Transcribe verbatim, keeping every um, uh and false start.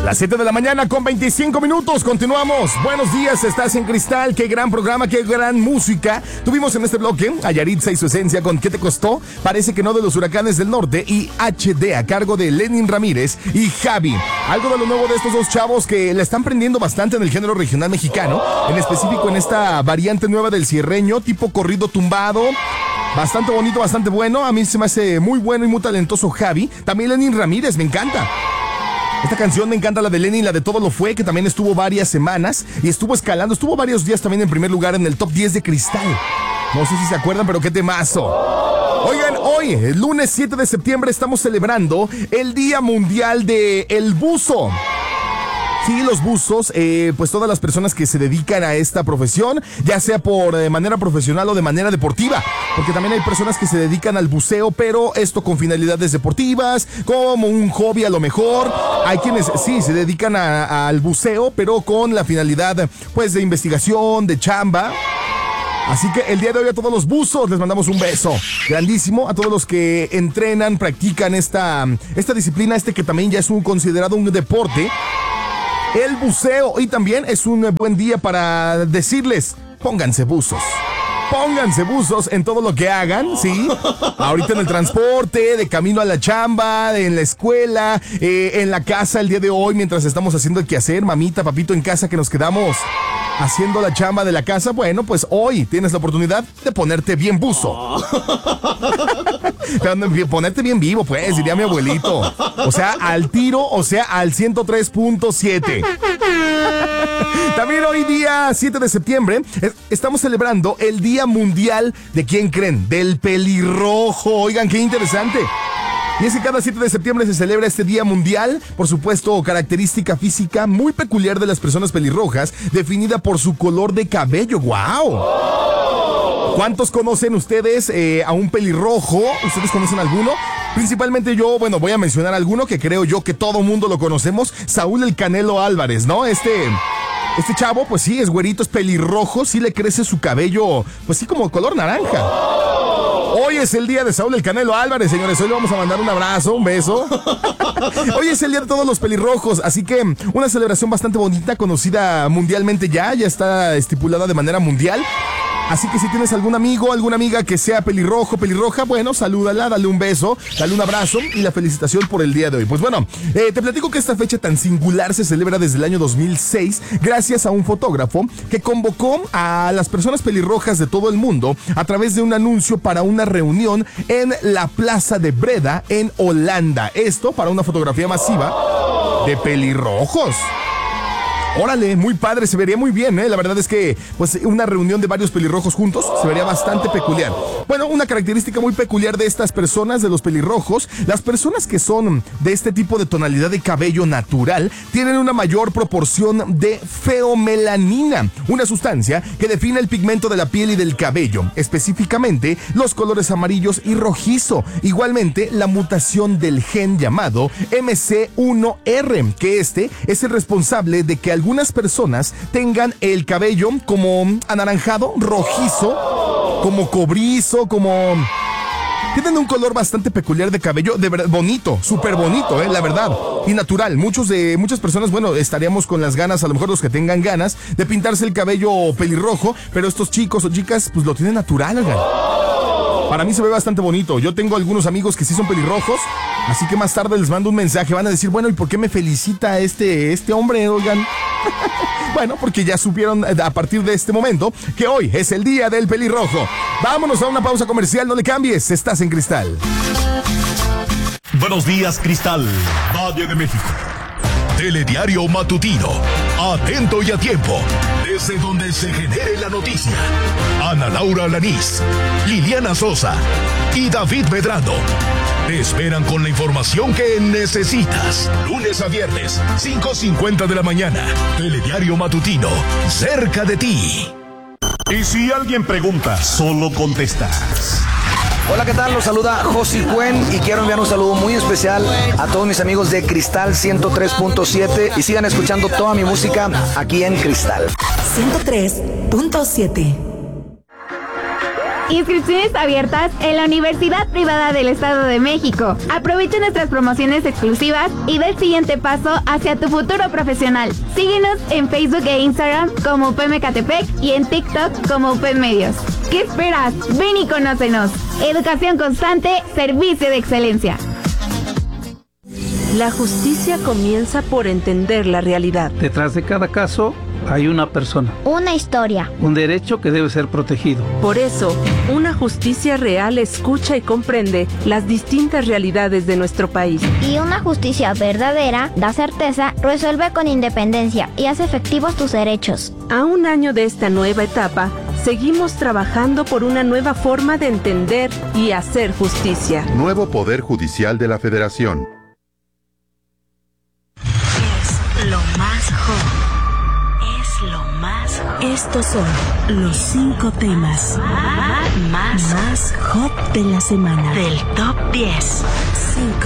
Las siete de la mañana con veinticinco minutos, continuamos. Buenos días, estás en Cristal, qué gran programa, qué gran música. Tuvimos en este bloque a Yaritza y su esencia con ¿Qué te costó? Parece que no, de los Huracanes del Norte, y H D a cargo de Lenin Ramírez y Javi. Algo de lo nuevo de estos dos chavos que le están prendiendo bastante en el género regional mexicano, en específico en esta variante nueva del cierreño, tipo corrido tumbado. Bastante bonito, bastante bueno. A mí se me hace muy bueno y muy talentoso Javi. También Lenin Ramírez, me encanta. Esta canción me encanta, la de Lenny, la de Todo lo Fue, que también estuvo varias semanas y estuvo escalando, estuvo varios días también en primer lugar en el top diez de Cristal. No sé si se acuerdan, pero qué temazo. Oigan, hoy, el lunes siete de septiembre, estamos celebrando el Día Mundial del Buzo. Sí, los buzos, eh, pues todas las personas que se dedican a esta profesión, ya sea por de manera profesional o de manera deportiva, porque también hay personas que se dedican al buceo, pero esto con finalidades deportivas, como un hobby a lo mejor. Hay quienes sí se dedican a, a, al buceo, pero con la finalidad pues de investigación, de chamba. Así que el día de hoy a todos los buzos les mandamos un beso grandísimo, a todos los que entrenan, practican esta, esta disciplina, este que también ya es un, considerado un deporte, el buceo. Y también es un buen día para decirles, pónganse buzos. Pónganse buzos en todo lo que hagan, ¿sí? Ahorita en el transporte, de camino a la chamba, en la escuela, eh, en la casa el día de hoy, mientras estamos haciendo el quehacer, mamita, papito en casa, que nos quedamos haciendo la chamba de la casa. Bueno, pues hoy tienes la oportunidad de ponerte bien buzo. Ponerte bien vivo, pues, diría mi abuelito. O sea, al tiro, o sea, al ciento tres punto siete. También hoy día siete de septiembre estamos celebrando el Día Mundial de ¿quién creen? Del pelirrojo. Oigan, qué interesante. Y es que cada siete de septiembre se celebra este Día Mundial, por supuesto, característica física muy peculiar de las personas pelirrojas, definida por su color de cabello. ¡Guau! ¿Cuántos conocen ustedes eh, a un pelirrojo? ¿Ustedes conocen alguno? Principalmente yo, bueno, voy a mencionar alguno que creo yo que todo mundo lo conocemos, Saúl el Canelo Álvarez, ¿no? Este... Este chavo, pues sí, es güerito, es pelirrojo, sí le crece su cabello, pues sí, como color naranja. Hoy es el día de Saúl el Canelo Álvarez, señores. Hoy le vamos a mandar un abrazo, un beso. Hoy es el día de todos los pelirrojos, así que una celebración bastante bonita, conocida mundialmente ya, ya está estipulada de manera mundial. Así que si tienes algún amigo, alguna amiga que sea pelirrojo, pelirroja, bueno, salúdala, dale un beso, dale un abrazo y la felicitación por el día de hoy. Pues bueno, eh, te platico que esta fecha tan singular se celebra desde el año dos mil seis gracias a un fotógrafo que convocó a las personas pelirrojas de todo el mundo a través de un anuncio para una reunión en la Plaza de Breda en Holanda. Esto para una fotografía masiva de pelirrojos. Órale, muy padre, se vería muy bien, ¿eh? La verdad es que, pues, una reunión de varios pelirrojos juntos se vería bastante peculiar. Bueno, una característica muy peculiar de estas personas, de los pelirrojos, las personas que son de este tipo de tonalidad de cabello natural, tienen una mayor proporción de feomelanina, una sustancia que define el pigmento de la piel y del cabello, específicamente los colores amarillos y rojizo. Igualmente, la mutación del gen llamado M C uno R, que este es el responsable de que algunas personas tengan el cabello como anaranjado, rojizo, como cobrizo, como... Tienen un color bastante peculiar de cabello, de verdad, bonito, súper bonito, eh, la verdad, y natural. Muchos de, muchas personas, bueno, estaríamos con las ganas, a lo mejor los que tengan ganas, de pintarse el cabello pelirrojo, pero estos chicos o chicas, pues lo tienen natural, oigan. Para mí se ve bastante bonito. Yo tengo algunos amigos que sí son pelirrojos, así que más tarde les mando un mensaje. Van a decir, bueno, ¿y por qué me felicita este, este hombre, oigan? Bueno, porque ya supieron a partir de este momento que hoy es el día del pelirrojo. Vámonos a una pausa comercial, no le cambies, estás en Cristal. Buenos días, Cristal, Valle de México. Telediario matutino, atento y a tiempo, desde donde se genere la noticia. Ana Laura Lanís, Liliana Sosa y David Medrano te esperan con la información que necesitas. Lunes a viernes, cinco cincuenta de la mañana. Telediario matutino, cerca de ti. Y si alguien pregunta, solo contestas. Hola, ¿qué tal? Los saluda Josi Cuen y quiero enviar un saludo muy especial a todos mis amigos de Cristal ciento tres punto siete y sigan escuchando toda mi música aquí en Cristal ciento tres punto siete. Inscripciones abiertas en la Universidad Privada del Estado de México. Aprovecha nuestras promociones exclusivas y da el siguiente paso hacia tu futuro profesional. Síguenos en Facebook e Instagram como U P M Ecatepec y en TikTok como U P M Medios. ¿Qué esperas? Ven y conócenos. Educación constante, servicio de excelencia. La justicia comienza por entender la realidad. Detrás de cada caso hay una persona. Una historia. Un derecho que debe ser protegido. Por eso, una justicia real escucha y comprende las distintas realidades de nuestro país. Y una justicia verdadera da certeza, resuelve con independencia y hace efectivos tus derechos. A un año de esta nueva etapa, seguimos trabajando por una nueva forma de entender y hacer justicia. Nuevo Poder Judicial de la Federación. Es lo más hot. Es lo más hot. Estos son los cinco temas más, más hot de la semana. Del top diez. cinco.